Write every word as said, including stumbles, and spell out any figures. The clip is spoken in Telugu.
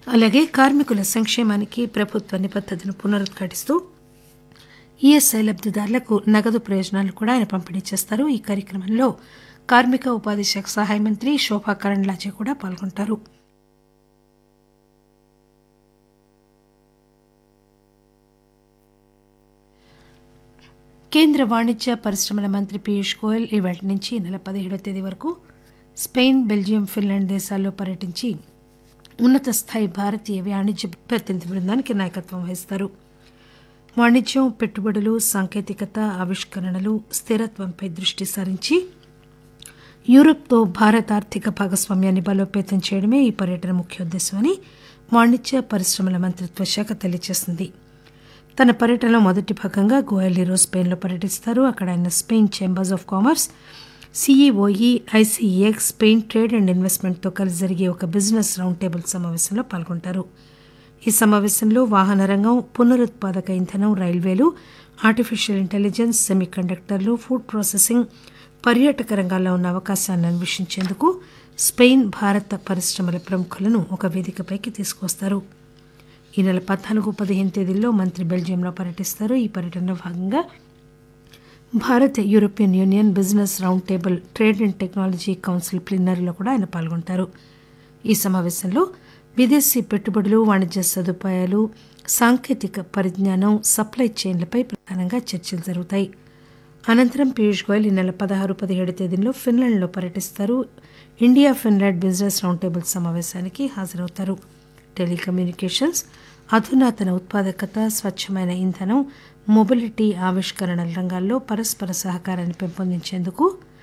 అలాగే కార్మికుల సంక్షేమానికి ప్రభుత్వ నిబద్దతను పునరుద్ఘాటిస్తూ ఈఎస్ఐ లబ్దిదారులకు నగదు ప్రయోజనాలు కూడా ఆయన పంపిణీ చేస్తారు. ఈ కార్యక్రమంలో కార్మిక ఉపాధి శాఖ సహాయ మంత్రి శోభా కరంద్లాజే కూడా పాల్గొంటారు. కేంద్ర వాణిజ్య పరిశ్రమల మంత్రి పీయూష్ గోయల్ ఈవేళ నుంచి ఈ నెల పదిహేడవ తేదీ వరకు స్పెయిన్, బెల్జియం, ఫిన్లాండ్ దేశాల్లో పర్యటించి ఉన్నత స్థాయి భారతీయ వాణిజ్య ప్రతినిధి బృందానికి నాయకత్వం వహిస్తారు. వాణిజ్యం, పెట్టుబడులు, సాంకేతికత, ఆవిష్కరణలు, స్థిరత్వంపై దృష్టి సారించి యూరప్తో భారత్ ఆర్థిక భాగస్వామ్యాన్ని బలోపేతం చేయడమే ఈ పర్యటన ముఖ్యోద్దేశమని వాణిజ్య పరిశ్రమల మంత్రిత్వ శాఖ తెలియజేసింది. తన పర్యటనలో మొదటి భాగంగా గోయల్ ఈరోజు స్పెయిన్లో పర్యటిస్తారు. అక్కడ ఆయన Spain chambers of commerce, CEOE, ICEX, Spain trade and ఇన్వెస్ట్మెంట్తో కలిసి జరిగే ఒక బిజినెస్ రౌండ్ టేబుల్ సమావేశంలో పాల్గొంటారు. ఈ సమావేశంలో వాహన రంగం, పునరుత్పాదక ఇంధనం, రైల్వేలు, ఆర్టిఫిషియల్ ఇంటెలిజెన్స్, సెమీ కండక్టర్లు, ఫుడ్ ప్రాసెసింగ్, పర్యాటక రంగాల్లో ఉన్న అవకాశాలను అన్వేషించేందుకు స్పెయిన్, భారత పరిశ్రమల ప్రముఖులను ఒక వేదికపైకి తీసుకువస్తారు. ఈ నెల పద్నాలుగు పదిహేను తేదీల్లో మంత్రి బెల్జియంలో పర్యటిస్తారు. ఈ పర్యటనలో భాగంగా Bharat European union business round table trade and technology council ప్లీనరీలో కూడా ఆయన పాల్గొంటారు. ఈ సమావేశంలో విదేశీ పెట్టుబడులు, వాణిజ్య సదుపాయాలు, సాంకేతిక పరిజ్ఞానం, సప్లై చైన్లపై ప్రధానంగా చర్చలు జరుగుతాయి. అనంతరం పీయూష్ గోయల్ ఈ నెల పదహారు పదిహేడు తేదీల్లో ఫిన్లాండ్లో పర్యటిస్తారు. India Finland business round table సమావేశానికి హాజరవుతారు. టెలికమ్యూనికేషన్స్, అధునాతన ఉత్పాదకత, స్వచ్ఛమైన ఇంధనం, మొబిలిటీ, ఆవిష్కరణల రంగాల్లో పరస్పర సహకారాన్ని పెంపొందించేందుకు